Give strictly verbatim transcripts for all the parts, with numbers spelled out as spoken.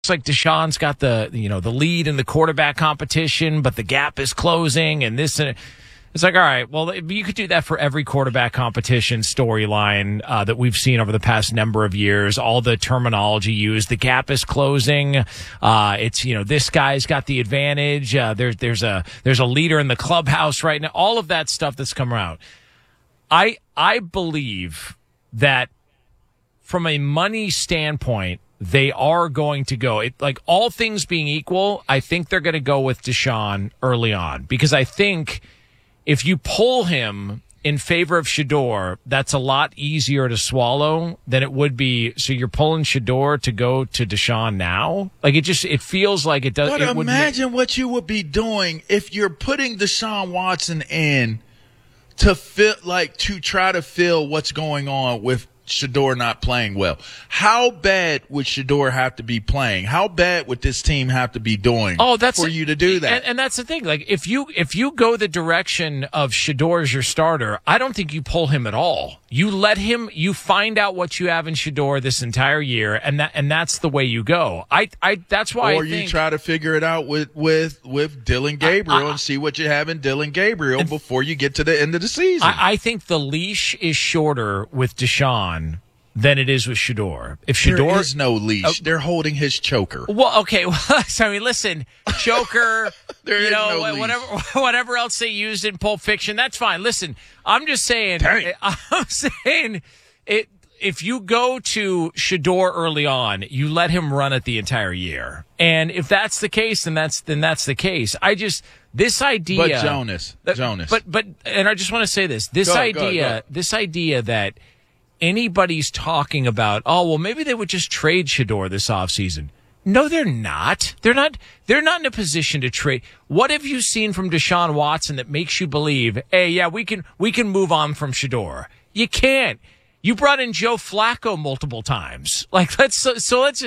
like Deshaun's got the, you know, the lead in the quarterback competition, but the gap is closing and this and it's like, all right, well, you could do that for every quarterback competition storyline uh, that we've seen over the past number of years. All the terminology used, the gap is closing. Uh, it's, you know, this guy's got the advantage. Uh, there's there's a there's a leader in the clubhouse right now. All of that stuff that's come around. I I believe that from a money standpoint, they are going to go, it, like all things being equal, I think they're going to go with Deshaun early on because I think if you pull him in favor of Shedeur, that's a lot easier to swallow than it would be. So you're pulling Shedeur to go to Deshaun now? Like it just, it feels like it does. But it imagine make, what you would be doing if you're putting Deshaun Watson in to fill, like to try to fill what's going on with Shedeur not playing well. How bad would Shedeur have to be playing? How bad would this team have to be doing oh, that's for you to do that? And, and that's the thing. Like if you if you go the direction of Shedeur as your starter, I don't think you pull him at all. You let him. You find out what you have in Shedeur this entire year, and that and that's the way you go. I I that's why. Or I you think, try to figure it out with with with Dylan Gabriel I, I, and see what you have in Dylan Gabriel before you get to the end of the season. I, I think the leash is shorter with Deshaun than it is with Shedeur. If Shedeur there is no leash, uh, they're holding his choker. Well, okay. Well, I mean, listen, choker. there you is know, no whatever, leash. whatever else they used in Pulp Fiction, that's fine. Listen, I'm just saying. Dang. I'm saying it. If you go to Shedeur early on, you let him run it the entire year, and if that's the case, then that's then that's the case. I just this idea. But Jonas, that, Jonas. But but and I just want to say this. This go, idea. go, go. This idea that anybody's talking about, oh, well, maybe they would just trade Shedeur this offseason. No, they're not. They're not. They're not in a position to trade. What have you seen from Deshaun Watson that makes you believe, hey, yeah, we can we can move on from Shedeur? You can't. You brought in Joe Flacco multiple times. Like let's so, so let's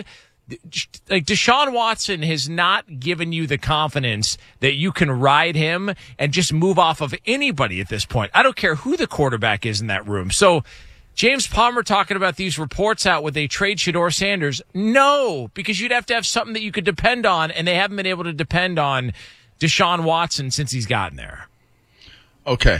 like Deshaun Watson has not given you the confidence that you can ride him and just move off of anybody at this point. I don't care who the quarterback is in that room. So James Palmer talking about these reports out, would they trade Shedeur Sanders? No, because you'd have to have something that you could depend on, and they haven't been able to depend on Deshaun Watson since he's gotten there. Okay.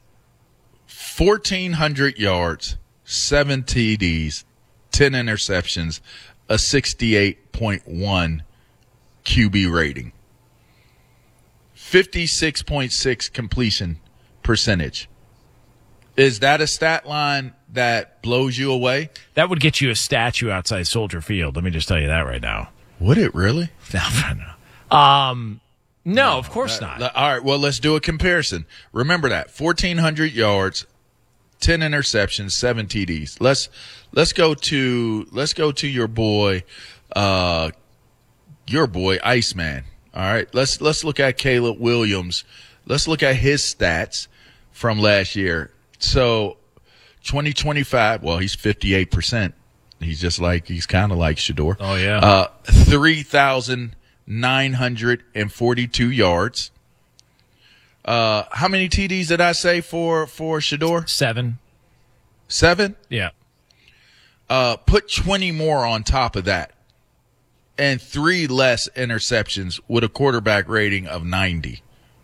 fourteen hundred yards, seven T Ds, ten interceptions, a sixty-eight point one Q B rating, fifty-six point six completion percentage. Is that a stat line that blows you away? That would get you a statue outside Soldier Field. Let me just tell you that right now. Would it really? um, no, no, of course that, not. All right, well, let's do a comparison. Remember that, fourteen hundred yards, ten interceptions, seven T Ds. Let's let's go to let's go to your boy, uh, your boy Iceman. All right, let's let's look at Caleb Williams. Let's look at his stats from last year. So, twenty twenty-five, well, he's fifty-eight percent. He's just like, he's kind of like Shedeur. Oh, yeah. Uh, three thousand nine hundred forty-two yards. Uh, how many T Ds did I say for, for Shedeur? Seven. Seven? Yeah. Uh, put twenty more on top of that. And three less interceptions with a quarterback rating of ninety.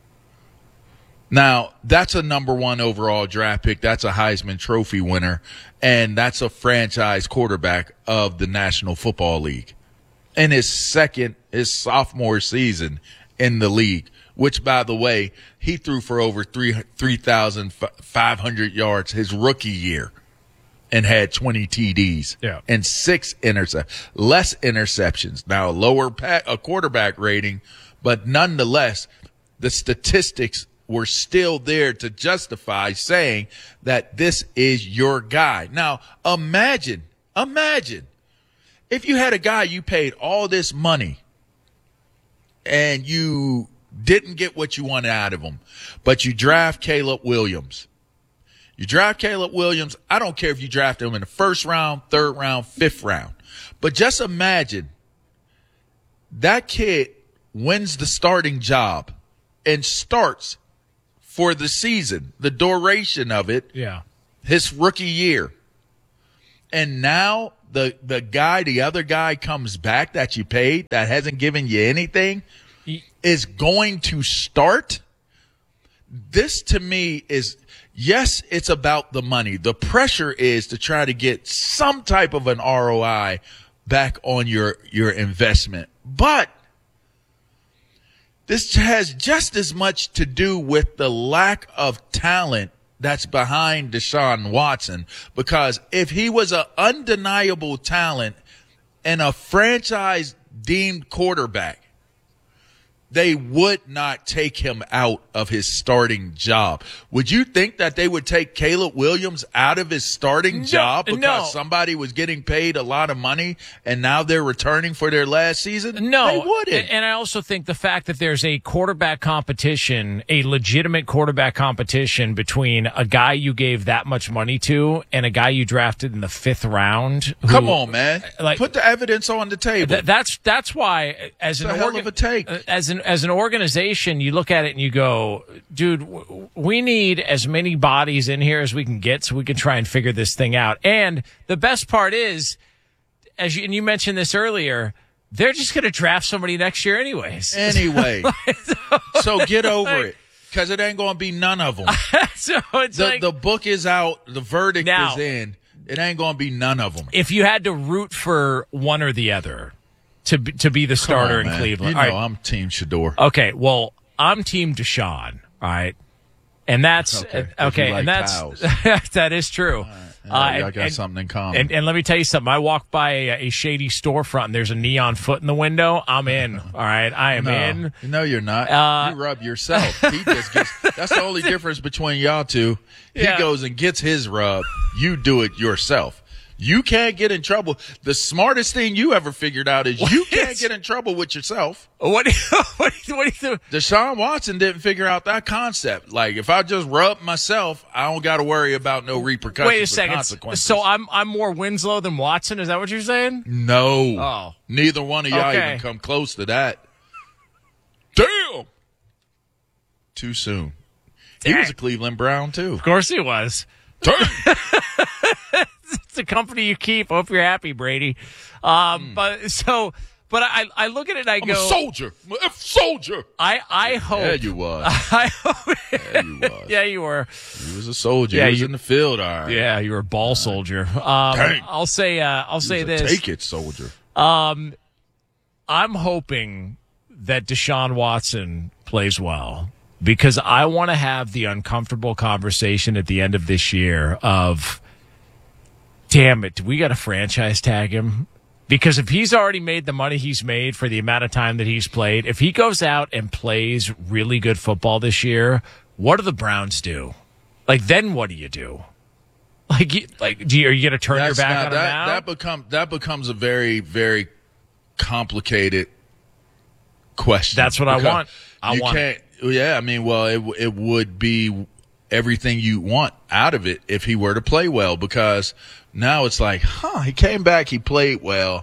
Now, that's a number one overall draft pick. That's a Heisman Trophy winner. And that's a franchise quarterback of the National Football League. In his second, his sophomore season in the league, which, by the way, he threw for over three thousand five hundred yards his rookie year and had twenty T Ds yeah. and six interceptions, less interceptions. Now, a lower pa- a quarterback rating, but nonetheless, the statistics were still there to justify saying that this is your guy. Now, imagine, imagine if you had a guy you paid all this money and you didn't get what you wanted out of him, but you draft Caleb Williams. You draft Caleb Williams. I don't care if you draft him in the first round, third round, fifth round, but just imagine that kid wins the starting job and starts for the season, the duration of it, yeah, his rookie year. And now the the guy, the other guy comes back that you paid that hasn't given you anything is going to start. This to me is, yes, it's about the money. The pressure is to try to get some type of an R O I back on your, your investment. But this has just as much to do with the lack of talent that's behind Deshaun Watson, because if he was an undeniable talent and a franchise deemed quarterback, they would not take him out of his starting job. Would you think that they would take Caleb Williams out of his starting No, job because no. somebody was getting paid a lot of money and now they're returning for their last season? No, they wouldn't. And, and I also think the fact that there's a quarterback competition, a legitimate quarterback competition between a guy you gave that much money to and a guy you drafted in the fifth round. Who, Come on, man. Like, Put the evidence on the table. Th- that's that's why, as It's an a hell organ- of a take. uh, as an as an organization, you look at it and you go, dude, w- we need as many bodies in here as we can get so we can try and figure this thing out. And the best part is, as you, and you mentioned this earlier, they're just going to draft somebody next year anyways. Anyway, so get over it, because it ain't going to be none of them. So it's The, like, the book is out. The verdict Now- is in. It ain't going to be none of them. if you had to root for one or the other to be, to be the starter Come on, in man. Cleveland, You know all right, I'm Team Shador. okay, well, I'm Team Deshaun, all right? And that's Okay, uh, 'cause you okay, like and that's cows. that is true. Yeah, Uh, I and- got and- something in common. And, and let me tell you something. I walk by a, a shady storefront and there's a neon foot in the window. I'm in. All right. I am no, in. no, you're not. Uh, you rub yourself. He just gets. That's the only difference between y'all two. He Yeah. goes and gets his rub. You do it yourself. You can't get in trouble. The smartest thing you ever figured out is you can't is- get in trouble with yourself. What do you, what do you, what do you do? Deshaun Watson didn't figure out that concept. Like, if I just rub myself, I don't got to worry about no repercussions Wait a or second. consequences. So I'm I'm more Winslow than Watson. Is that what you're saying? No. Oh. Neither one of y'all Okay. even come close to that. Damn. Too soon. He Dang. was a Cleveland Brown, too. Of course he was. Damn. It's a company you keep. Hope you're happy, Brady. Um, But so, but I I look at it and I I'm go, a soldier. I'm a soldier. I I hope. Yeah, you was. I hope. Yeah, you was. Yeah, you were. You was a soldier. Yeah, you was you- in the field, all right. Yeah, you were a ball soldier. Um, Dang. I'll say. Uh, I'll You say was a this. Take it, soldier. I'm hoping that Deshaun Watson plays well, because I want to have the uncomfortable conversation at the end of this year of, damn it, do we got to franchise tag him? Because if he's already made the money he's made for the amount of time that he's played, if he goes out and plays really good football this year, what do the Browns do? Like, then what do you do? Like, you- like, do you, are you going to turn your That's back not- on him that, now? that become that becomes a very, very complicated question. That's what I Because want. I you want can't. Yeah, I mean, well, it it would be everything you want out of it if he were to play well. Because now it's like, huh? He came back. He played well.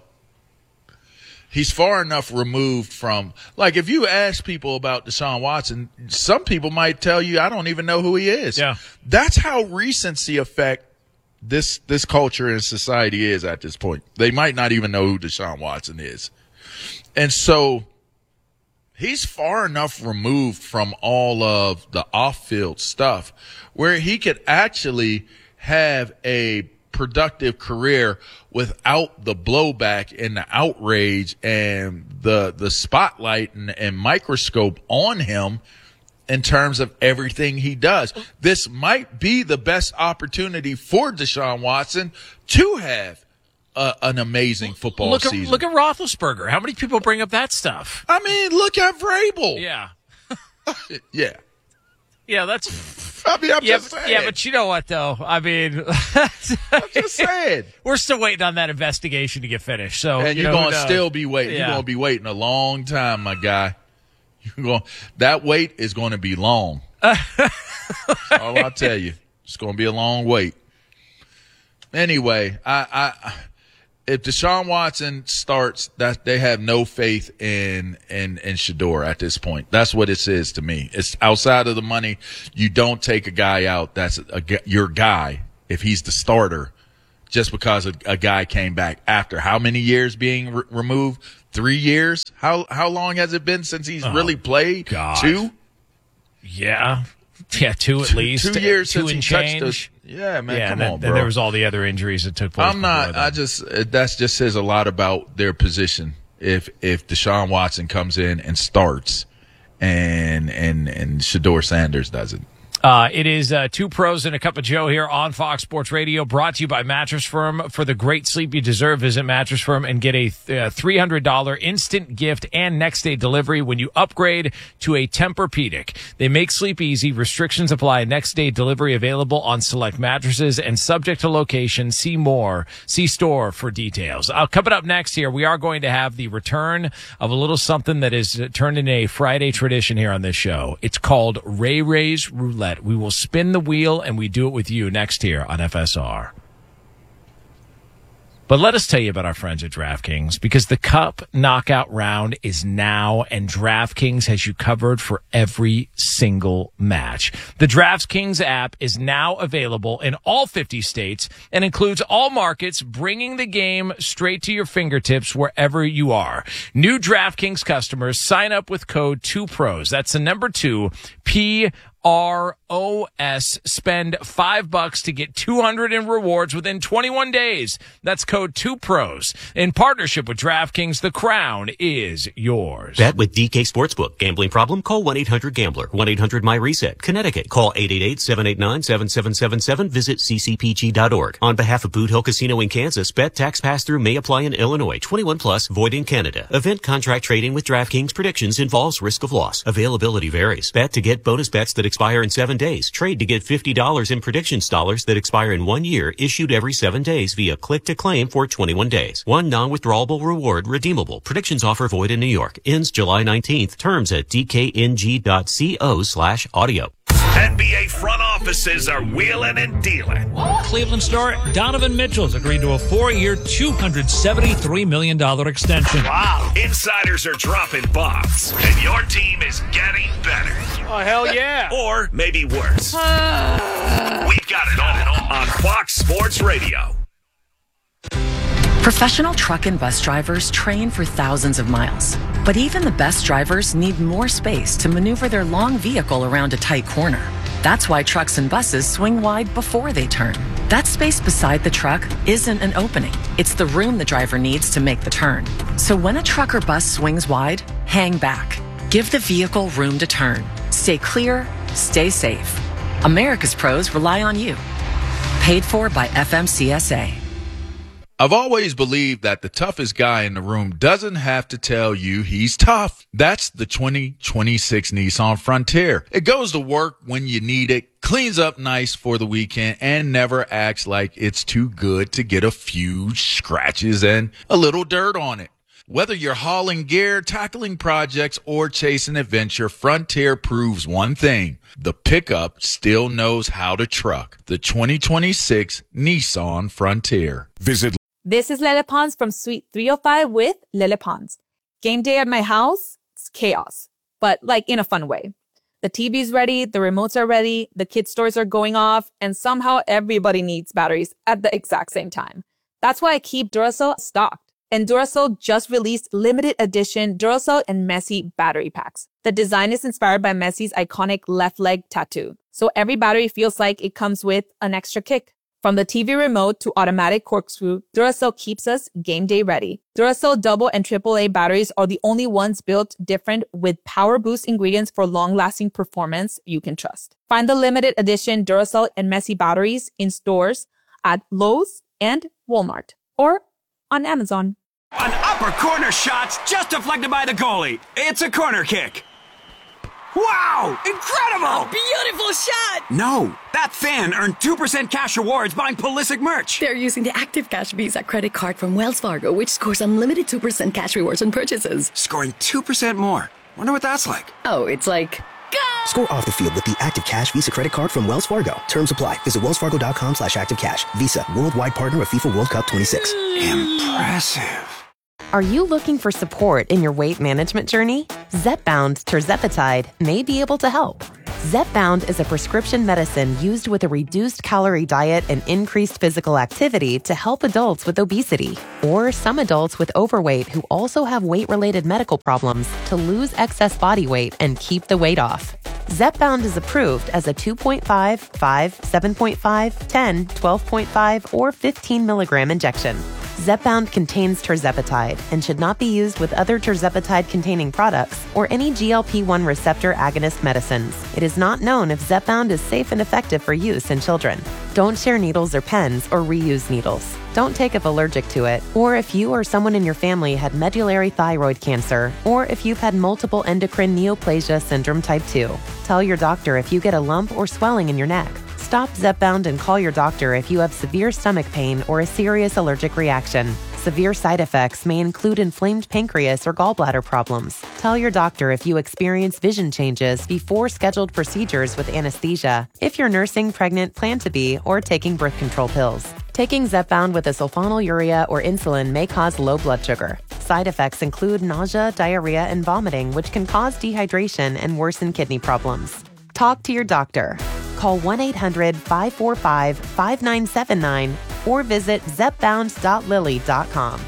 He's far enough removed from, like, if you ask people about Deshaun Watson, some people might tell you, I don't even know who he is. Yeah. That's how recency effect this this culture and society is at this point. They might not even know who Deshaun Watson is. And so he's far enough removed from all of the off-field stuff where he could actually have a productive career without the blowback and the outrage and the the spotlight and, and microscope on him in terms of everything he does. This might be the best opportunity for Deshaun Watson to have a, an amazing football look at, season. Look at Roethlisberger. How many people bring up that stuff? I mean, look at Vrabel. Yeah. Yeah. Yeah, that's I mean, I'm yeah, just but, saying. yeah, but you know what though? I mean, I'm just saying. we're still waiting on that investigation to get finished. So And you you're know, who going to knows? still be waiting. Yeah. You're going to be waiting a long time, my guy. You're going that wait is going to be long. That's all I'll tell you. It's going to be a long wait. Anyway, I, I if Deshaun Watson starts, that they have no faith in in in Shador at this point. That's what it says to me. It's outside of the money. You don't take a guy out that's a, a, your guy if he's the starter just because a, a guy came back after how many years being re- removed? Three years? How how long has it been since he's oh, really played? God. Two? Yeah. Yeah, two at two, least. Two years two since and he change. touched the, Yeah, man, yeah, come then, on, then bro. there was all the other injuries that took place. I'm not. before I that. just that just says a lot about their position. If if Deshaun Watson comes in and starts, and and and Shedeur Sanders doesn't. Uh, it is uh, Two Pros and a Cup of Joe here on Fox Sports Radio, brought to you by Mattress Firm. For the great sleep you deserve, visit Mattress Firm and get a th- uh, three hundred dollars instant gift and next day delivery when you upgrade to a Tempur-Pedic. They make sleep easy. Restrictions apply. Next day delivery available on select mattresses and subject to location. See more. See store for details. Uh, coming up next here, we are going to have the return of a little something that is uh, turned into a Friday tradition here on this show. It's called Ray Ray's Roulette. We will spin the wheel, and we do it with you next here on F S R. But let us tell you about our friends at DraftKings, because the Cup knockout round is now, and DraftKings has you covered for every single match. The DraftKings app is now available in all fifty states and includes all markets, bringing the game straight to your fingertips wherever you are. New DraftKings customers sign up with code two pros. That's the number two, P R O S. Spend five bucks to get two hundred in rewards within twenty-one days. That's code two pros. In partnership with DraftKings, the crown is yours. Bet with D K Sportsbook. Gambling problem? Call one eight hundred gambler. one eight hundred my reset. Connecticut. Call eight eight eight, seven eight nine, seven seven seven seven. Visit c c p g dot org. On behalf of Boot Hill Casino in Kansas, bet tax pass-through may apply in Illinois. twenty-one plus, void in Canada. Event contract trading with DraftKings predictions involves risk of loss. Availability varies. Bet to get bonus bets that expire in seven days. Trade to get fifty dollars in predictions dollars that expire in one year, issued every seven days via click to claim for twenty-one days. One non-withdrawable reward redeemable. Predictions offer void in New York. Ends July nineteenth. Terms at d k n g dot co slash audio. N B A front offices are wheeling and dealing. Cleveland star Donovan Mitchell's agreed to a four-year, two hundred seventy-three million dollars extension. Wow. Insiders are dropping bombs, and your team is getting better. Oh, hell yeah. Or maybe worse. We've got it all on Fox Sports Radio. Professional truck and bus drivers train for thousands of miles. But even the best drivers need more space to maneuver their long vehicle around a tight corner. That's why trucks and buses swing wide before they turn. That space beside the truck isn't an opening. It's the room the driver needs to make the turn. So when a truck or bus swings wide, hang back. Give the vehicle room to turn. Stay clear, stay safe. America's pros rely on you. Paid for by F M C S A. I've always believed that the toughest guy in the room doesn't have to tell you he's tough. That's the twenty twenty-six Nissan Frontier. It goes to work when you need it, cleans up nice for the weekend, and never acts like it's too good to get a few scratches and a little dirt on it. Whether you're hauling gear, tackling projects, or chasing adventure, Frontier proves one thing. The pickup still knows how to truck. The twenty twenty-six Nissan Frontier. Visit. This is Lele Pons from Suite three oh five with Lele Pons. Game day at my house, it's chaos, but like in a fun way. The T V's ready, the remotes are ready, the kids' stores are going off, and somehow everybody needs batteries at the exact same time. That's why I keep Duracell stocked. And Duracell just released limited edition Duracell and Messi battery packs. The design is inspired by Messi's iconic left leg tattoo. So every battery feels like it comes with an extra kick. From the T V remote to automatic corkscrew, Duracell keeps us game day ready. Duracell double and triple A batteries are the only ones built different with power boost ingredients for long-lasting performance you can trust. Find the limited edition Duracell and Messi batteries in stores at Lowe's and Walmart or on Amazon. An upper corner shot's just deflected by the goalie. It's a corner kick. Wow! Incredible! Beautiful shot! No, that fan earned two percent cash rewards buying Pulisic merch. They're using the Active Cash Visa credit card from Wells Fargo, which scores unlimited two percent cash rewards on purchases. Scoring two percent more. Wonder what that's like. Oh, it's like... Go! Score off the field with the Active Cash Visa credit card from Wells Fargo. Terms apply. Visit wellsfargo.com slash activecash. Visa, worldwide partner of FIFA World Cup twenty-six. Impressive. Are you looking for support in your weight management journey? Zepbound tirzepatide may be able to help. Zepbound is a prescription medicine used with a reduced calorie diet and increased physical activity to help adults with obesity, or some adults with overweight who also have weight-related medical problems to lose excess body weight and keep the weight off. Zepbound is approved as a two point five, five, seven point five, ten, twelve point five, or fifteen milligram injection. Zepbound contains tirzepatide and should not be used with other tirzepatide-containing products or any G L P one receptor agonist medicines. It is not known if Zepbound is safe and effective for use in children. Don't share needles or pens or reuse needles. Don't take if allergic to it, or if you or someone in your family had medullary thyroid cancer, or if you've had multiple endocrine neoplasia syndrome type two. Tell your doctor if you get a lump or swelling in your neck. Stop Zepbound and call your doctor if you have severe stomach pain or a serious allergic reaction. Severe side effects may include inflamed pancreas or gallbladder problems. Tell your doctor if you experience vision changes before scheduled procedures with anesthesia, if you're nursing, pregnant, plan to be, or taking birth control pills. Taking Zepbound with a sulfonylurea or insulin may cause low blood sugar. Side effects include nausea, diarrhea, and vomiting, which can cause dehydration and worsen kidney problems. Talk to your doctor. Call one eight hundred, five four five, five nine seven nine or visit zepbound dot lilly dot com.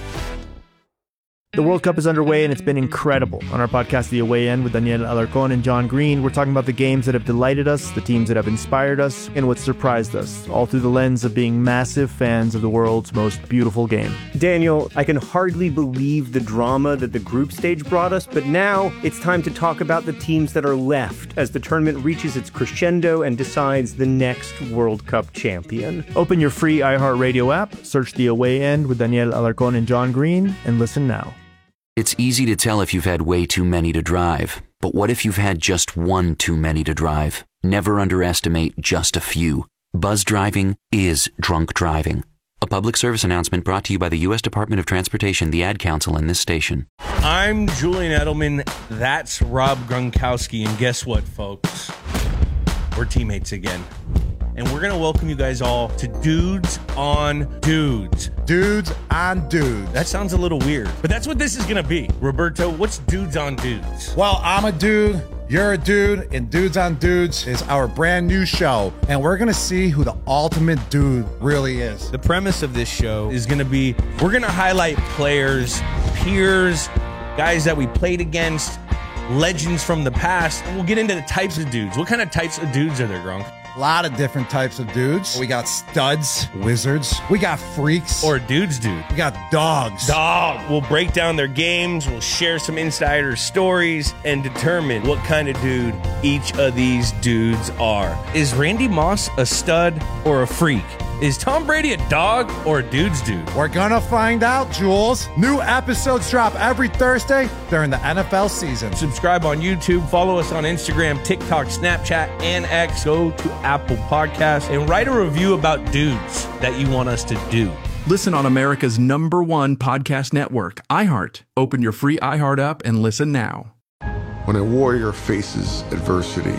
The World Cup is underway, and it's been incredible. On our podcast, The Away End, with Daniel Alarcón and John Green, we're talking about the games that have delighted us, the teams that have inspired us, and what surprised us, all through the lens of being massive fans of the world's most beautiful game. Daniel, I can hardly believe the drama that the group stage brought us, but now it's time to talk about the teams that are left as the tournament reaches its crescendo and decides the next World Cup champion. Open your free iHeartRadio app, search The Away End with Daniel Alarcón and John Green, and listen now. It's easy to tell if you've had way too many to drive. But what if you've had just one too many to drive? Never underestimate just a few. Buzz driving is drunk driving. A public service announcement brought to you by the U S Department of Transportation, the Ad Council, and this station. I'm Julian Edelman. That's Rob Gronkowski. And guess what, folks? We're teammates again. And we're going to welcome you guys all to Dudes on Dudes. Dudes on Dudes. That sounds a little weird, but that's what this is going to be. Roberto, what's Dudes on Dudes? Well, I'm a dude, you're a dude, and Dudes on Dudes is our brand new show, and we're going to see who the ultimate dude really is. The premise of this show is going to be, we're going to highlight players, peers, guys that we played against, legends from the past, and we'll get into the types of dudes. What kind of types of dudes are there, Gronk? A lot of different types of dudes. We got studs, wizards. We got freaks. Or dudes dude. We got dogs. Dog. We'll break down their games. We'll share some insider stories and determine what kind of dude each of these dudes are. Is Randy Moss a stud or a freak? Is Tom Brady a dog or a dude's dude? We're gonna find out, Jules. New episodes drop every Thursday during the N F L season. Subscribe on YouTube, follow us on Instagram, TikTok, Snapchat, and X. Go to Apple Podcasts and write a review about dudes that you want us to do. Listen on America's number one podcast network, iHeart. Open your free iHeart app and listen now. When a warrior faces adversity,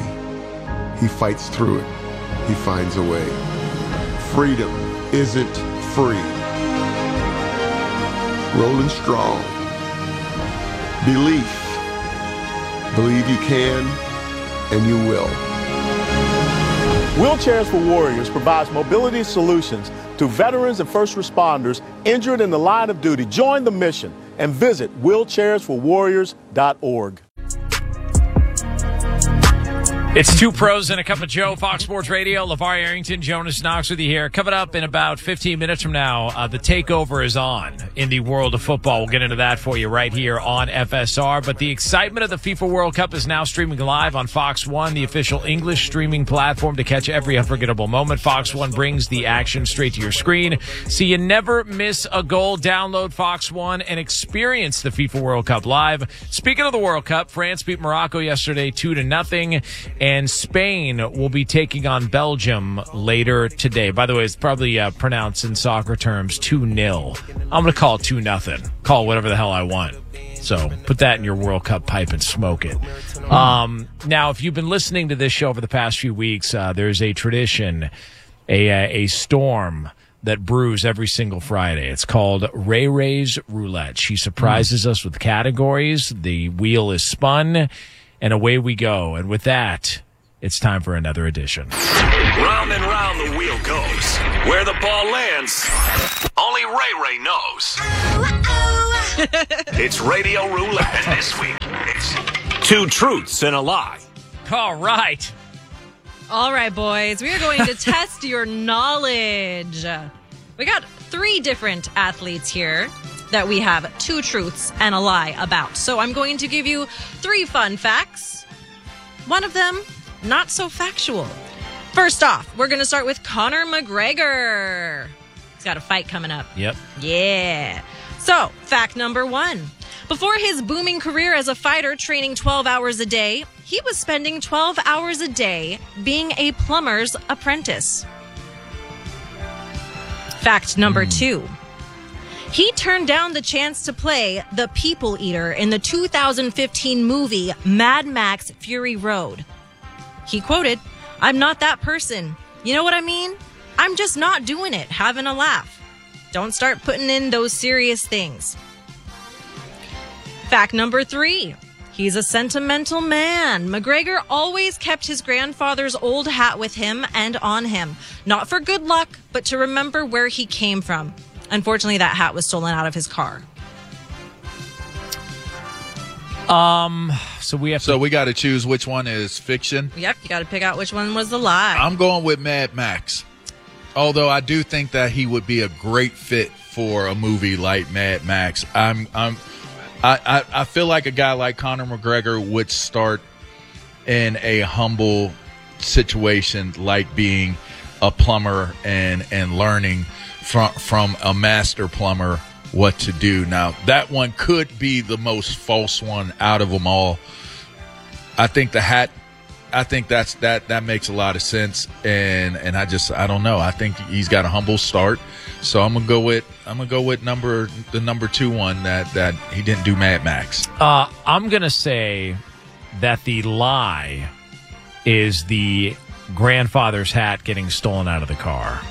he fights through it. He finds a way. Freedom isn't free. Rolling strong. Belief. Believe you can, and you will. Wheelchairs for Warriors provides mobility solutions to veterans and first responders injured in the line of duty. Join the mission and visit wheelchairs for warriors dot org. It's Two Pros and a Cup of Joe, Fox Sports Radio. LeVar Arrington, Jonas Knox with you here. Coming up in about fifteen minutes from now, uh, the takeover is on in the world of football. We'll get into that for you right here on F S R. But the excitement of the FIFA World Cup is now streaming live on Fox One, the official English streaming platform to catch every unforgettable moment. Fox One brings the action straight to your screen, so you never miss a goal. Download Fox One and experience the FIFA World Cup live. Speaking of the World Cup, France beat Morocco yesterday two to nothing. And Spain will be taking on Belgium later today. By the way, it's probably uh, pronounced in soccer terms two nil. I'm going to call it two nothing. Call it whatever the hell I want. So put that in your World Cup pipe and smoke it. Um, now, if you've been listening to this show over the past few weeks, uh, there's a tradition, a, a storm that brews every single Friday. It's called Ray Ray's Roulette. She surprises mm. us with categories. The wheel is spun. And away we go. And with that, it's time for another edition. Round and round the wheel goes. Where the ball lands, only Ray Ray knows. It's Radio Roulette, and this week it's two truths and a lie. All right. All right, boys. We are going to test your knowledge. We got three different athletes here that we have two truths and a lie about. So I'm going to give you three fun facts. One of them, not so factual. First off, we're going to start with Conor McGregor. He's got a fight coming up. Yep. Yeah. So, fact number one. Before his booming career as a fighter training twelve hours a day, he was spending twelve hours a day being a plumber's apprentice. Fact number mm. two. He turned down the chance to play the People Eater in the two thousand fifteen movie Mad Max Fury Road. He quoted, "I'm not that person. You know what I mean? I'm just not doing it, having a laugh. Don't start putting in those serious things." Fact number three. He's a sentimental man. McGregor always kept his grandfather's old hat with him and on him. Not for good luck, but to remember where he came from. Unfortunately, that hat was stolen out of his car. Um, so we have So to- we got to choose which one is fiction. Yep, you got to pick out which one was the lie. I'm going with Mad Max. Although I do think that he would be a great fit for a movie like Mad Max. I'm, I'm, I, I, I feel like a guy like Conor McGregor would start in a humble situation, like being a plumber and and learning from from a master plumber what to do. Now that one could be the most false one out of them all. I think the hat. I think that's that that makes a lot of sense, and and I just I don't know. I think he's got a humble start, so I'm gonna go with I'm gonna go with number the number two one that that he didn't do Mad Max. Uh, I'm gonna say that the lie is the grandfather's hat getting stolen out of the car.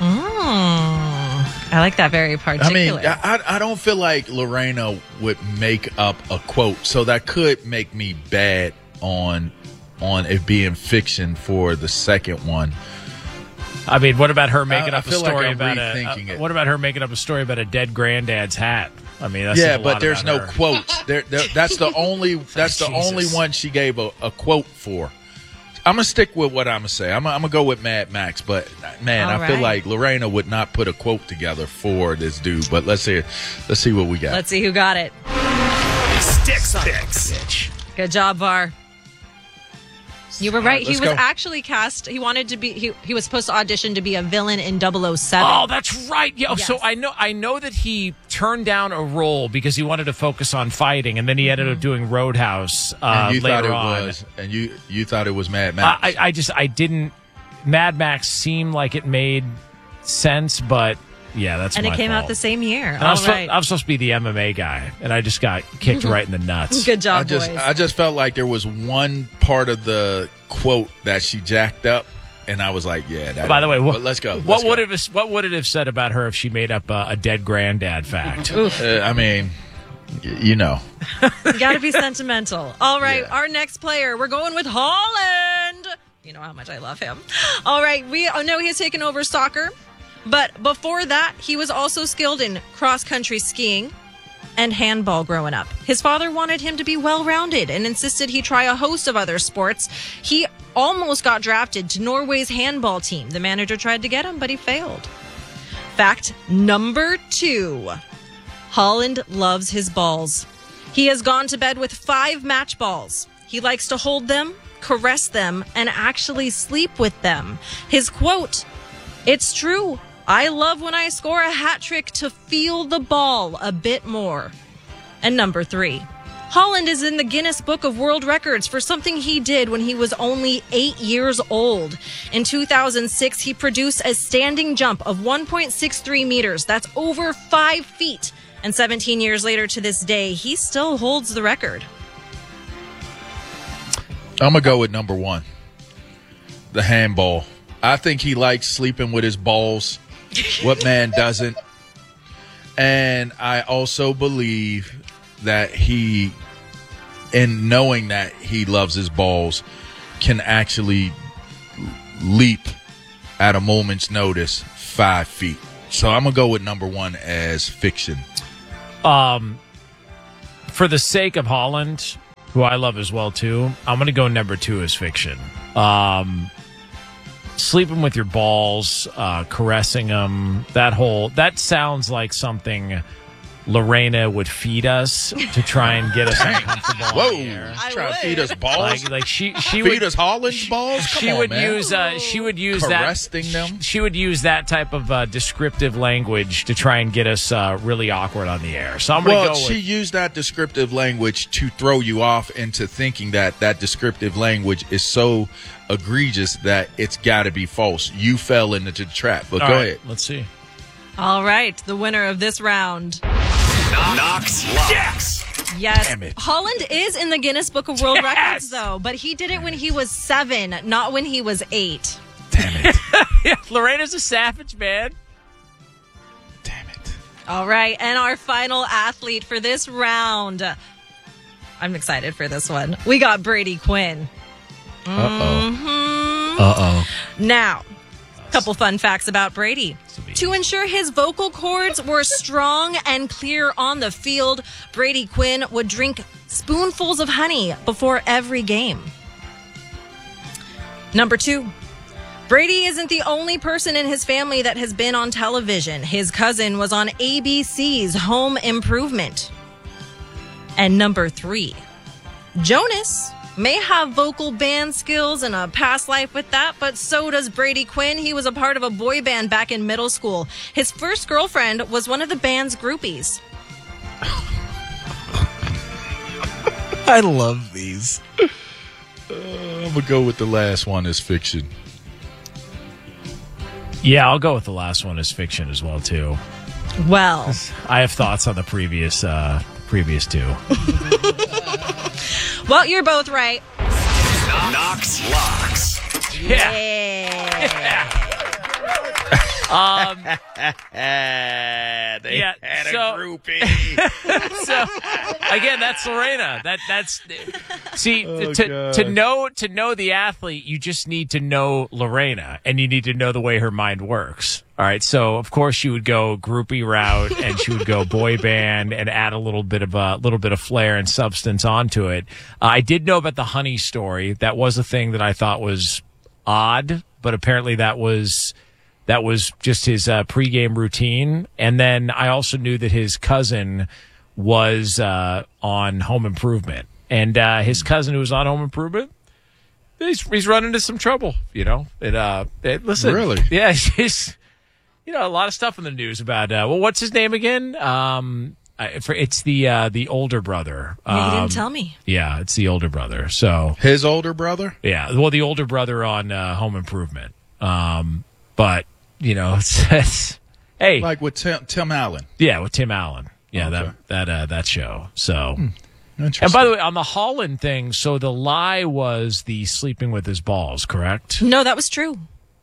Mm, I like that very particular. I mean, I I don't feel like Lorena would make up a quote, so that could make me bad on. on it being fiction for the second one. I mean, what about her making I, up I a feel story like I'm about a, rethinking a it. What about her making up a story about a dead granddad's hat? I mean, that's yeah, a lot but there's about no her. quotes. There, there, that's the only. That's the Jesus. only one she gave a, a quote for. I'm gonna stick with what I'm gonna say. I'm, I'm gonna go with Mad Max, but man, All I feel right. like Lorena would not put a quote together for this dude. But let's see, let's see what we got. Let's see who got it. Sticks picks. Good job, Var. You were right. right, he let's was go. actually cast. He wanted to be. He, he was supposed to audition to be a villain in double oh seven. Oh, that's right. Yeah. Yes. So I know I know that he turned down a role because he wanted to focus on fighting, and then he ended up doing Roadhouse uh, and you later thought it on. was, and you you thought it was Mad Max. I, I just I didn't. Mad Max seemed like it made sense, but yeah, that's and my it came fault. out the same year. And I All was, right. supposed, I was supposed to be the M M A guy, and I just got kicked right in the nuts. Good job, I just boys. I just felt like there was one part of the quote that she jacked up, and I was like, yeah. That By the way, but what, let's go. What let's would go. it have what would it have said about her if she made up uh, a dead granddad fact? Uh, I mean, y- you know. You got to be sentimental. All right, our next player, we're going with Holland. You know how much I love him. All right, we know he has taken over soccer, but before that, he was also skilled in cross-country skiing and handball growing up. His father wanted him to be well-rounded and insisted he try a host of other sports. He almost got drafted to Norway's handball team. The manager tried to get him, but he failed. Fact number two. Holland loves his balls. He has gone to bed with five match balls. He likes to hold them, caress them, and actually sleep with them. His quote, "It's true. I love when I score a hat trick to feel the ball a bit more." And number three, Holland is in the Guinness Book of World Records for something he did when he was only eight years old. In two thousand six, he produced a standing jump of one point six three meters. That's over five feet. And seventeen years later to this day, he still holds the record. I'm gonna go with number one, the handball. I think he likes sleeping with his balls. What man doesn't? And I also believe that he, in knowing that he loves his balls, can actually leap at a moment's notice five feet. So I'm going to go with number one as fiction. Um, for the sake of Holland, who I love as well, too, I'm going to go number two as fiction. Um, sleeping with your balls, uh, caressing them, that whole, that sounds like something Lorena would feed us to try and get us uncomfortable. Whoa, on the air. try to feed us balls? Like, like she, she feed would, us Holland's balls? Come she on, would man. use, uh, she would use Caressing that. them? She would use that type of uh, descriptive language to try and get us uh, really awkward on the air. So I'm going to Well, go with. she used that descriptive language to throw you off into thinking that that descriptive language is so egregious that it's got to be false. You fell into the trap. But All go right, ahead. Let's see. All right, the winner of this round. Knox Locks. Yes. Damn it. Holland is in the Guinness Book of World Yes. Records, though, but he did it when he was seven, not when he was eight. Yeah, Lorena's a savage, man. All right, and our final athlete for this round. I'm excited for this one. We got Brady Quinn. Uh-oh. Uh-oh. Now, a couple fun facts about Brady. To ensure his vocal cords were strong and clear on the field, Brady Quinn would drink spoonfuls of honey before every game. Number two, Brady isn't the only person in his family that has been on television. His cousin was on A B C's Home Improvement. And number three, Jonas may have vocal band skills and a past life with that, but so does Brady Quinn. He was a part of a boy band back in middle school. His first girlfriend was one of the band's groupies. I love these. Uh, I'm going to go with the last one as fiction. Yeah, I'll go with the last one as fiction as well, too. Well, I have thoughts on the previous uh, previous two. well, you're both right. Knox Locks. Yeah. Um, they yeah, had a so, groupie. so again, that's Lorena. That that's see Oh, to God. to know to know the athlete, you just need to know Lorena, and you need to know the way her mind works. All right, so of course she would go groupie route, and she would go boy band, and add a little bit of a little bit of flair and substance onto it. Uh, I did know about the honey story. That was a thing that I thought was odd, but apparently that was. That was just his uh, pregame routine. And then I also knew that his cousin was uh, on Home Improvement. And uh, his cousin who was on Home Improvement, he's, he's run into some trouble, you know. It, uh, it, listen, Really? Yeah, he's, you know, a lot of stuff in the news about, uh, well, what's his name again? Um, I, for, it's the uh, the older brother. Yeah, you Um, didn't tell me. Yeah, it's the older brother. So His older brother? yeah, well, the older brother on uh, Home Improvement. Um, but, you know, it's, it's hey. Like with Tim, Tim Allen. Yeah, with Tim Allen. Yeah, Okay. that that uh, that show. So, Hmm. and by the way, on the Holland thing, so the lie was the sleeping with his balls, correct? No, that was true.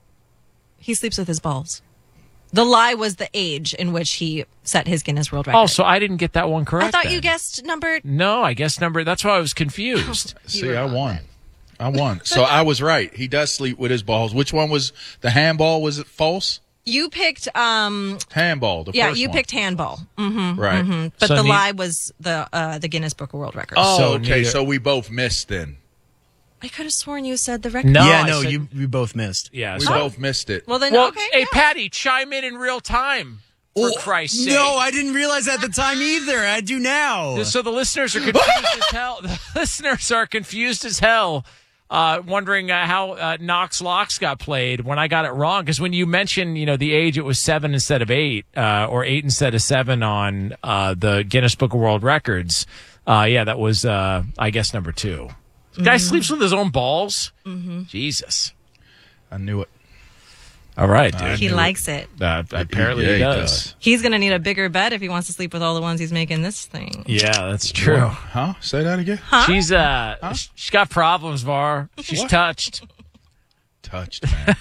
He sleeps with his balls. The lie was the age in which he set his Guinness World Record. Oh, so I didn't get that one correct. I thought then. you guessed number. No, I guess number. That's why I was confused. See, I won. I won. So I was right. He does sleep with his balls. Which one was the handball? Was it false? You picked. um Handball. The Yeah, first you one. picked handball. Mm-hmm, Right. mhm. But So the ne- lie was the uh, the Guinness Book of World Records. Oh, So okay. neither- So we both missed then. I could have sworn you said the record. No, yeah, I no, said- you we both missed. Yeah. We so- both missed it. Well then, well, okay. hey, Patty, chime in in real time. For Christ's sake. No, I didn't realize at the time either. I do now. So the listeners are confused as hell. The listeners are confused as hell, uh, wondering uh, how uh, Knox Locks got played when I got it wrong. Because when you mentioned, you know, the age, it was seven instead of eight, uh, or eight instead of seven on uh, the Guinness Book of World Records. Uh, yeah, that was, uh, I guess, number two. The guy sleeps with his own balls. Mm-hmm. Jesus. I knew it. All right, dude. He likes it. Uh, apparently Yeah, he he does. does. He's gonna need a bigger bed if he wants to sleep with all the ones he's making this thing. Yeah, that's true. Huh? Say that again. Huh? She's uh, sh- she's got problems, Var. She's What? touched. Touched, man.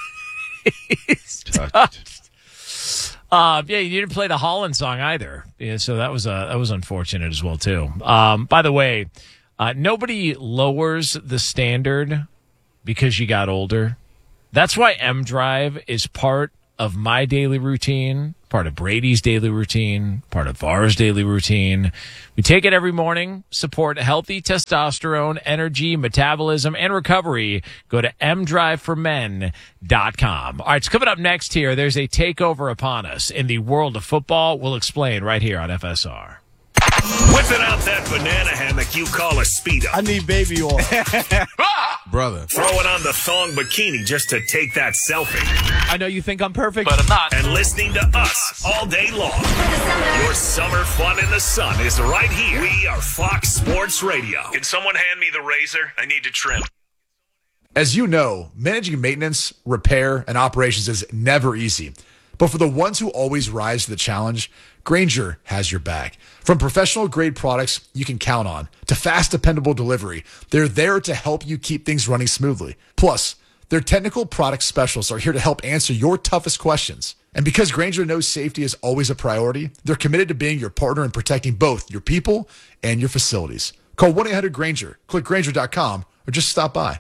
He's Touched. touched. Uh, yeah, you didn't play the Holland song either. Yeah, so that was uh, that was unfortunate as well too. Um, by the way, uh, nobody lowers the standard because you got older. That's why M Drive is part of my daily routine, part of Brady's daily routine, part of Vara's daily routine. We take it every morning, support healthy testosterone, energy, metabolism, and recovery. Go to m drive for men dot com. All right, it's coming up next here. There's a takeover upon us in the world of football. We'll explain right here on F S R. Whipping out that banana hammock you call a Speedo. I need baby oil. Brother. Throwing on the thong bikini just to take that selfie. I know you think I'm perfect, but I'm not. And listening to us all day long. Your summer fun in the sun is right here. We are Fox Sports Radio. Can someone hand me the razor? I need to trim. As you know, managing maintenance, repair, and operations is never easy. But for the ones who always rise to the challenge, Grainger has your back. From professional-grade products you can count on to fast, dependable delivery, they're there to help you keep things running smoothly. Plus, their technical product specialists are here to help answer your toughest questions. And because Grainger knows safety is always a priority, they're committed to being your partner in protecting both your people and your facilities. Call one eight hundred Grainger, click Grainger dot com, or just stop by.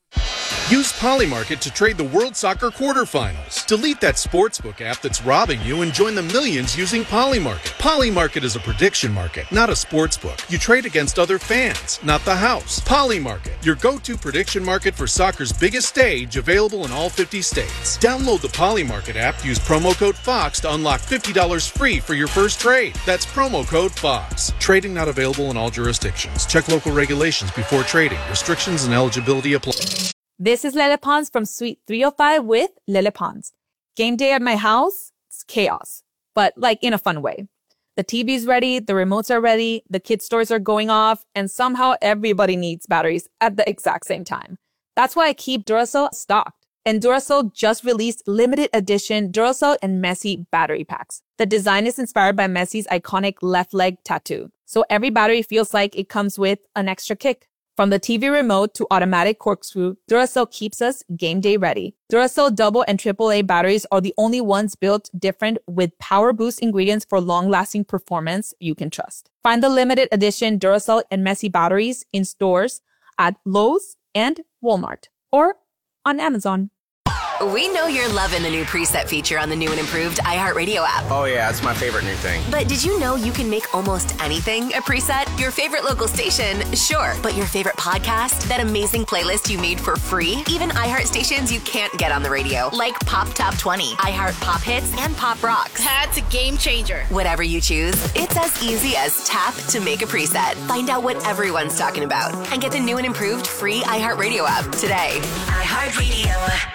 Use Polymarket to trade the World Soccer quarterfinals. Delete that sportsbook app that's robbing you and join the millions using Polymarket. Polymarket is a prediction market, not a sportsbook. You trade against other fans, not the house. Polymarket, your go-to prediction market for soccer's biggest stage, available in all fifty states. Download the Polymarket app, use promo code FOX to unlock fifty dollars free for your first trade. That's promo code FOX. Trading not available in all jurisdictions. Check local regulations before trading. Restrictions and eligibility apply. This is Lele Pons from Suite three oh five with Lele Pons. Game day at my house, it's chaos, but like in a fun way. The T V's ready, the remotes are ready, the kids' toys are going off, and somehow everybody needs batteries at the exact same time. That's why I keep Duracell stocked. And Duracell just released limited edition Duracell and Messi battery packs. The design is inspired by Messi's iconic left leg tattoo, so every battery feels like it comes with an extra kick. From the T V remote to automatic corkscrew, Duracell keeps us game day ready. Duracell double and triple A batteries are the only ones built different with power boost ingredients for long-lasting performance you can trust. Find the limited edition Duracell and Messi batteries in stores at Lowe's and Walmart or on Amazon. We know you're loving the new preset feature on the new and improved iHeartRadio app. Oh yeah, it's my favorite new thing. But did you know you can make almost anything a preset? Your favorite local station, sure. But your favorite podcast? That amazing playlist you made for free? Even iHeart stations you can't get on the radio, like Pop Top twenty, iHeart Pop Hits, and Pop Rocks. That's a game changer. Whatever you choose, it's as easy as tap to make a preset. Find out what everyone's talking about and get the new and improved free iHeartRadio app today. iHeartRadio.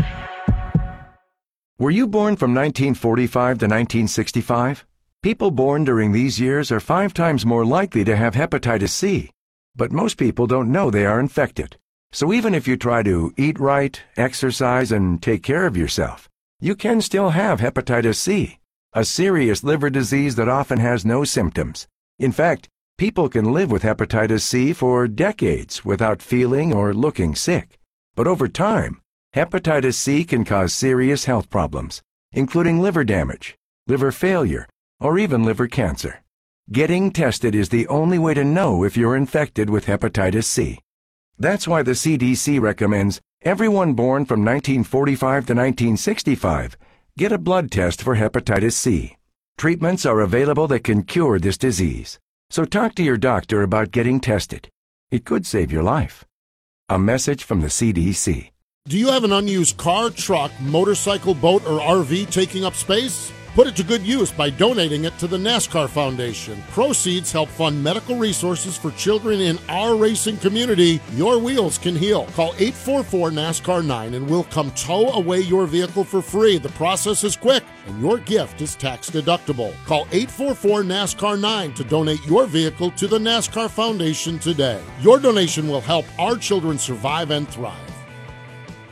Were you born from nineteen forty-five to nineteen sixty-five? People born during these years are five times more likely to have hepatitis C. But most people don't know they are infected. So even if you try to eat right, exercise, and take care of yourself, you can still have hepatitis C, a serious liver disease that often has no symptoms. In fact, people can live with hepatitis C for decades without feeling or looking sick. But over time, hepatitis C can cause serious health problems, including liver damage, liver failure, or even liver cancer. Getting tested is the only way to know if you're infected with hepatitis C. That's why the C D C recommends everyone born from nineteen forty-five to nineteen sixty-five get a blood test for hepatitis C. Treatments are available that can cure this disease. So talk to your doctor about getting tested. It could save your life. A message from the C D C. Do you have an unused car, truck, motorcycle, boat, or R V taking up space? Put it to good use by donating it to the NASCAR Foundation. Proceeds help fund medical resources for children in our racing community. Your wheels can heal. Call eight four four NASCAR nine and we'll come tow away your vehicle for free. The process is quick and your gift is tax deductible. Call eight four four NASCAR nine to donate your vehicle to the NASCAR Foundation today. Your donation will help our children survive and thrive.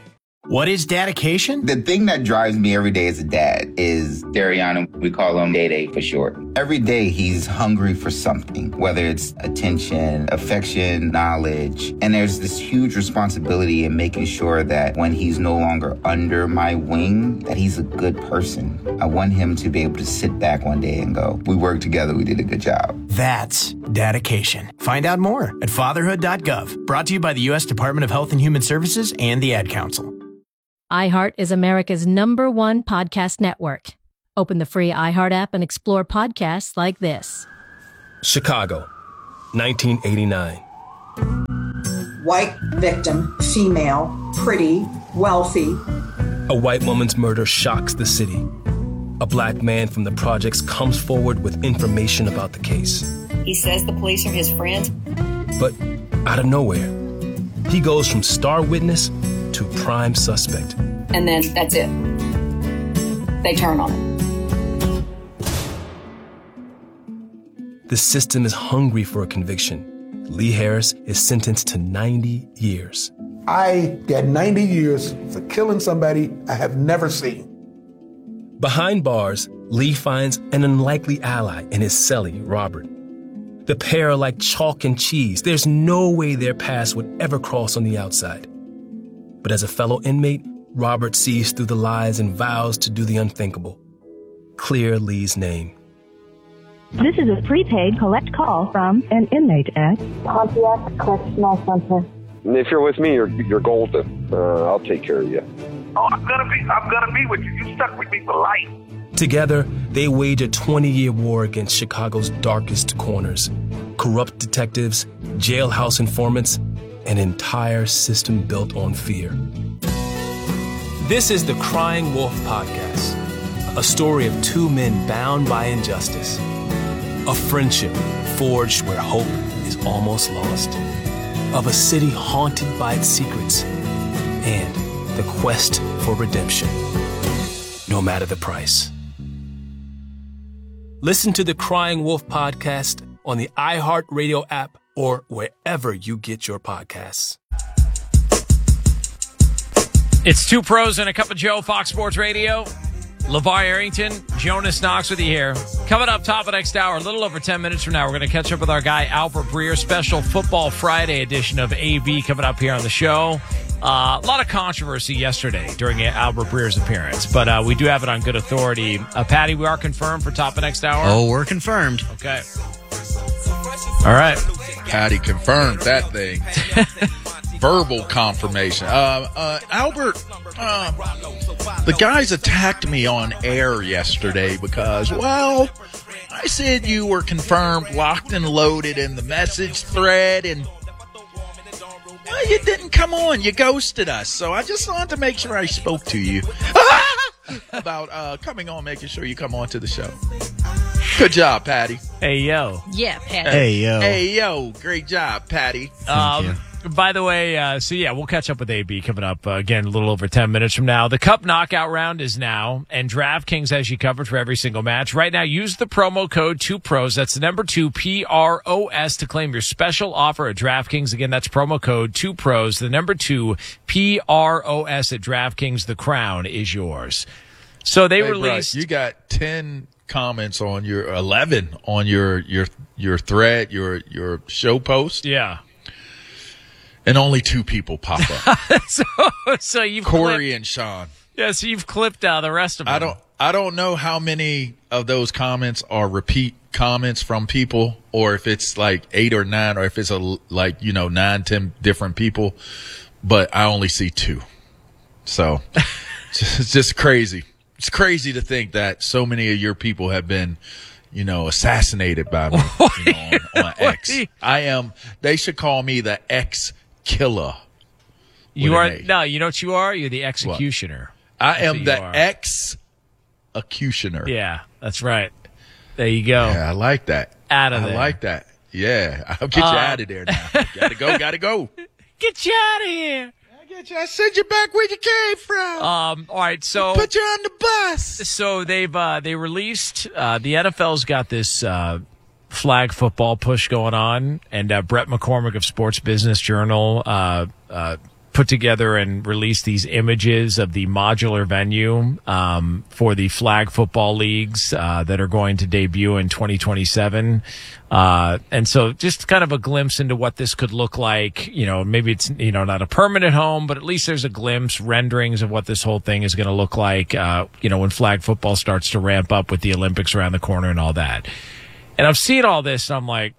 What is dedication? The thing that drives me every day as a dad is Dariana. We call him Day Day for short. Every day he's hungry for something, whether it's attention, affection, knowledge. And there's this huge responsibility in making sure that when he's no longer under my wing, that he's a good person. I want him to be able to sit back one day and go, we worked together, we did a good job. That's dedication. Find out more at fatherhood dot gov. Brought to you by the U S Department of Health and Human Services and the Ad Council. iHeart is America's number one podcast network. Open the free iHeart app and explore podcasts like this. Chicago, nineteen eighty-nine. White victim, female, pretty, wealthy. A white woman's murder shocks the city. A black man from the projects comes forward with information about the case. He says the police are his friends. But out of nowhere, he goes from star witness to prime suspect. And then that's it. They turn on him. The system is hungry for a conviction. Lee Harris is sentenced to ninety years. I get ninety years for killing somebody I have never seen. Behind bars, Lee finds an unlikely ally in his cellie, Robert. The pair are like chalk and cheese. There's no way their paths would ever cross on the outside. But as a fellow inmate, Robert sees through the lies and vows to do the unthinkable. Clear Lee's name. This is a prepaid collect call from an inmate at Pontiac Correctional Center. If you're with me, you're you're golden. Uh, I'll take care of you. Oh, I'm gonna be I'm gonna be with you. You stuck with me for life. Together, they wage a twenty-year war against Chicago's darkest corners. Corrupt detectives, jailhouse informants, an entire system built on fear. This is the Crying Wolf Podcast, a story of two men bound by injustice, a friendship forged where hope is almost lost, of a city haunted by its secrets, and the quest for redemption, no matter the price. Listen to the Crying Wolf Podcast on the iHeartRadio app or wherever you get your podcasts. It's Two Pros and a Cup of Joe, Fox Sports Radio. LeVar Arrington, Jonas Knox with you here. Coming up top of next hour, a little over ten minutes from now, we're going to catch up with our guy, Albert Breer. Special Football Friday edition of A B coming up here on the show. Uh, a lot of controversy yesterday during Albert Breer's appearance, but uh, we do have it on good authority. Uh, Patty, we are confirmed for top of next hour? Oh, we're confirmed. Okay. All right. Patty confirmed that thing. Verbal confirmation. Uh, uh, Albert, uh, the guys attacked me on air yesterday because, well, I said you were confirmed, locked and loaded in the message thread, and well, you didn't come on. You ghosted us. So I just wanted to make sure I spoke to you about uh, coming on, making sure you come on to the show. Good job, Patty. Hey, yo. Yeah, Patty. Hey, yo. Hey, yo. Great job, Patty. Thank um, you. By the way, uh, so yeah, we'll catch up with A B coming up, uh, again, a little over ten minutes from now. The Cup knockout round is now, and DraftKings has you covered for every single match. Right now, use the promo code two pros. That's the number two, P R O S, to claim your special offer at DraftKings. Again, that's promo code two pros, the number two, P R O S at DraftKings. The crown is yours. So they hey, released... Bro, you got ten comments on your, eleven on your, your, your thread, your, your show post. Yeah. And only two people pop up. so, so you've Corey clipped, and Sean. Yeah, so you've clipped uh, the rest of them. I don't. I don't know how many of those comments are repeat comments from people, or if it's like eight or nine, or if it's a like you know nine, ten different people. But I only see two. So it's just crazy. It's crazy to think that so many of your people have been, you know, assassinated by me you know, on, on X. I am. They should call me the X killer. You are no. You know what you are? You're the executioner. What? I that's am the executioner. Yeah, that's right. There you go. Yeah, I like that. Out of I there. I like that. Yeah, I'll get uh, you out of there now. Gotta go. Gotta go. Get you out of here. I get you. I send you back where you came from. Um. All right. So put you on the bus. So they've uh, they released uh, the N F L's got this uh, flag football push going on, and uh, Brett McCormick of Sports Business Journal uh, uh, put together and released these images of the modular venue um, for the flag football leagues uh, that are going to debut in twenty twenty-seven. Uh, and so just kind of a glimpse into what this could look like. You know, maybe it's, you know, not a permanent home, but at least there's a glimpse, renderings of what this whole thing is going to look like, uh, you know, when flag football starts to ramp up with the Olympics around the corner and all that. And I've seen all this, and I'm like,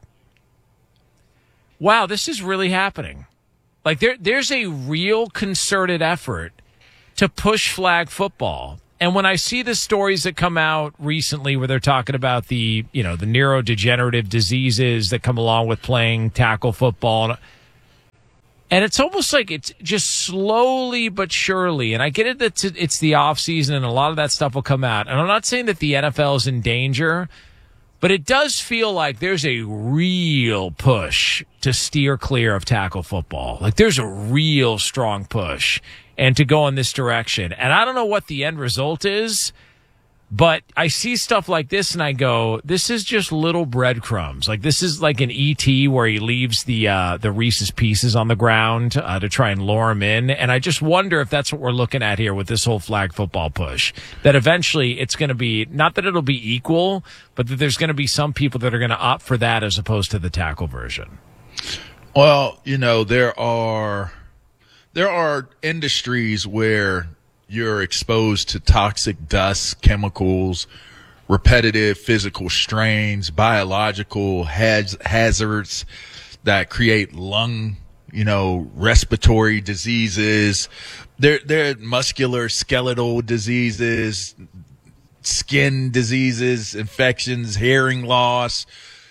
wow, this is really happening. Like, there, there's a real concerted effort to push flag football. And when I see the stories that come out recently where they're talking about the, you know, the neurodegenerative diseases that come along with playing tackle football, and it's almost like it's just slowly but surely, and I get it that it's the off season and a lot of that stuff will come out. And I'm not saying that the N F L is in danger, but it does feel like there's a real push to steer clear of tackle football. Like, there's a real strong push and to go in this direction. And I don't know what the end result is, but I see stuff like this and I go, this is just little breadcrumbs. Like, this is like an E T where he leaves the uh, the Reese's Pieces on the ground uh, to try and lure him in. And I just wonder if that's what we're looking at here with this whole flag football push. That eventually it's going to be, not that it'll be equal, but that there's going to be some people that are going to opt for that as opposed to the tackle version. Well, you know, there are there are industries where you're exposed to toxic dust, chemicals, repetitive physical strains, biological haz- hazards that create lung, you know, respiratory diseases. There, there are muscular skeletal diseases, skin diseases, infections, hearing loss.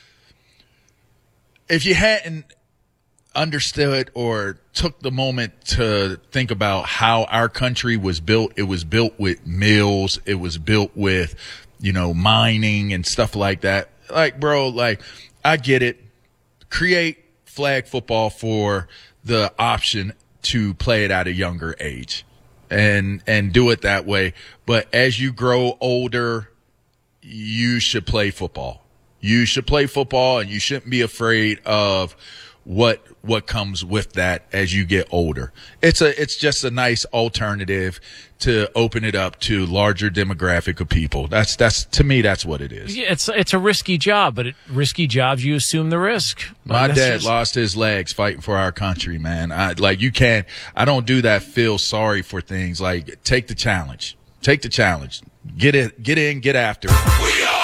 If you hadn't understood or took the moment to think about how our country was built, it was built with mills, it was built with, you know, mining and stuff like that. Like, bro, like, I get it. Create flag football for the option to play it at a younger age and, and do it that way. But as you grow older, you should play football. You should play football and you shouldn't be afraid of what what comes with that as you get older. It's a it's just a nice alternative to open it up to larger demographic of people. That's that's to me that's what it is. Yeah, it's it's a risky job, but it, risky jobs you assume the risk. My That's dad just... lost his legs fighting for our country, man. I like you can't I don't do that feel sorry for things. Like, take the challenge. Take the challenge. Get it get in, get after it. We are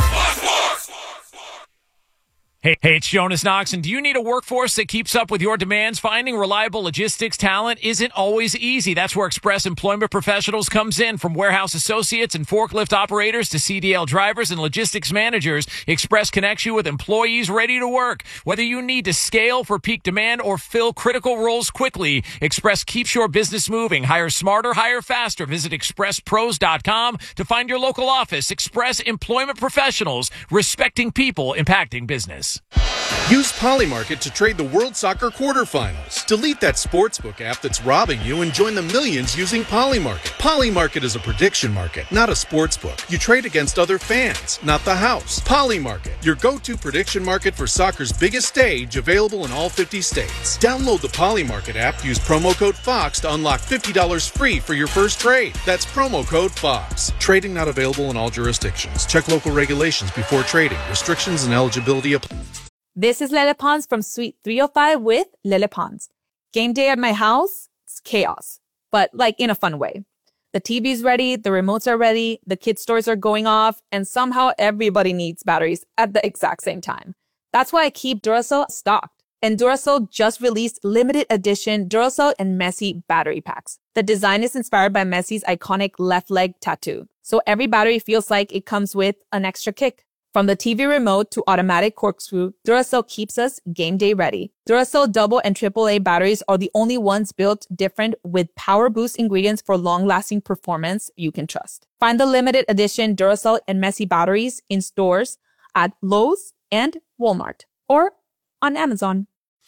Hey, hey, it's Jonas Knox, and do you need a workforce that keeps up with your demands? Finding reliable logistics talent isn't always easy. That's where Express Employment Professionals comes in. From warehouse associates and forklift operators to C D L drivers and logistics managers, Express connects you with employees ready to work. Whether you need to scale for peak demand or fill critical roles quickly, Express keeps your business moving. Hire smarter, hire faster. Visit express pros dot com to find your local office. Express Employment Professionals, respecting people, impacting business. Use Polymarket to trade the World Soccer quarterfinals. Delete that sportsbook app that's robbing you and join the millions using Polymarket. Polymarket is a prediction market, not a sportsbook. You trade against other fans, not the house. Polymarket, your go-to prediction market for soccer's biggest stage, available in all fifty states. Download the Polymarket app, use promo code FOX to unlock fifty dollars free for your first trade. That's promo code FOX. Trading not available in all jurisdictions. Check local regulations before trading. Restrictions and eligibility apply. This is Lele Pons from Suite three oh five with Lele Pons. Game day at my house, it's chaos, but like in a fun way. The T V's ready, the remotes are ready, the kids' toys are going off, and somehow everybody needs batteries at the exact same time. That's why I keep Duracell stocked. And Duracell just released limited edition Duracell and Messi battery packs. The design is inspired by Messi's iconic left leg tattoo, so every battery feels like it comes with an extra kick. From the T V remote to automatic corkscrew, Duracell keeps us game day ready. Duracell double and triple A batteries are the only ones built different with power boost ingredients for long-lasting performance you can trust. Find the limited edition Duracell and Messi batteries in stores at Lowe's and Walmart or on Amazon.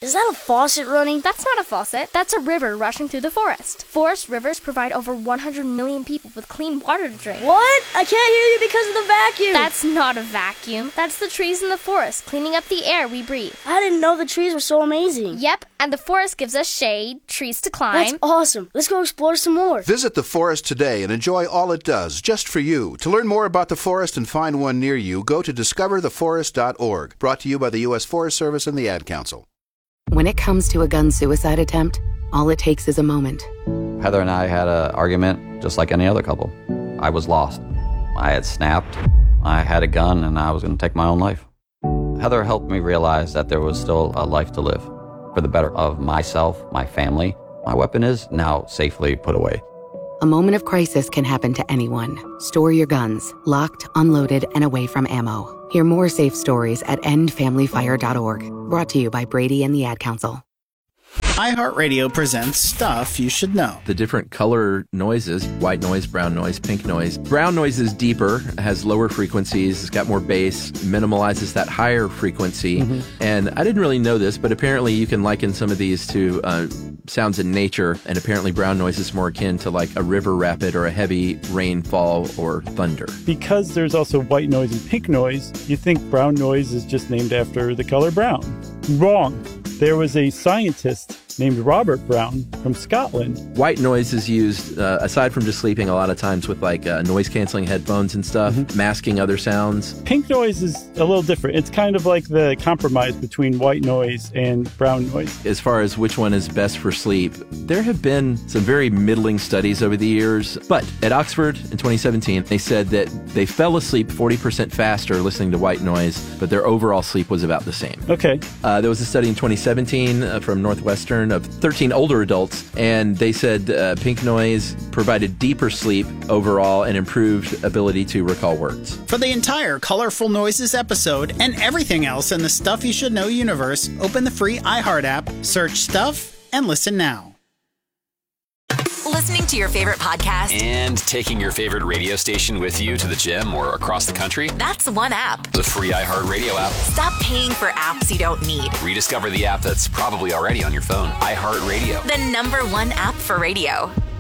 Is that a faucet running? That's not a faucet. That's a river rushing through the forest. Forest rivers provide over one hundred million people with clean water to drink. What? I can't hear you because of the vacuum. That's not a vacuum. That's the trees in the forest cleaning up the air we breathe. I didn't know the trees were so amazing. Yep, and the forest gives us shade, trees to climb. That's awesome. Let's go explore some more. Visit the forest today and enjoy all it does, just for you. To learn more about the forest and find one near you, go to discover the forest dot org. Brought to you by the U S Forest Service and the Ad Council. When it comes to a gun suicide attempt, all it takes is a moment. Heather and I had an argument just like any other couple. I was lost. I had snapped. I had a gun and I was going to take my own life. Heather helped me realize that there was still a life to live for the better of myself, my family. My weapon is now safely put away. A moment of crisis can happen to anyone. Store your guns, locked, unloaded, and away from ammo. Hear more safe stories at end family fire dot org. Brought to you by Brady and the Ad Council. iHeartRadio presents Stuff You Should Know. The different color noises, white noise, brown noise, pink noise. Brown noise is deeper, has lower frequencies, it's got more bass, minimalizes that higher frequency. Mm-hmm. And I didn't really know this, but apparently you can liken some of these to uh, sounds in nature, and apparently brown noise is more akin to like a river rapid or a heavy rainfall or thunder. Because there's also white noise and pink noise, you think brown noise is just named after the color brown. Wrong. There was a scientist named Robert Brown from Scotland. White noise is used, uh, aside from just sleeping, a lot of times with like uh, noise-canceling headphones and stuff, mm-hmm. masking other sounds. Pink noise is a little different. It's kind of like the compromise between white noise and brown noise. As far as which one is best for sleep, there have been some very middling studies over the years, but at Oxford in twenty seventeen, they said that they fell asleep forty percent faster listening to white noise, but their overall sleep was about the same. Okay. Uh, there was a study in twenty seventeen uh, from Northwestern of thirteen older adults, and they said uh, pink noise provided deeper sleep overall and improved ability to recall words. For the entire Colorful Noises episode and everything else in the Stuff You Should Know universe, open the free iHeart app, search Stuff, and listen now. Listening to your favorite podcast and taking your favorite radio station with you to the gym or across the country? That's one app. The free iHeartRadio app. Stop paying for apps you don't need. Rediscover the app that's probably already on your phone. iHeartRadio. The number one app for radio.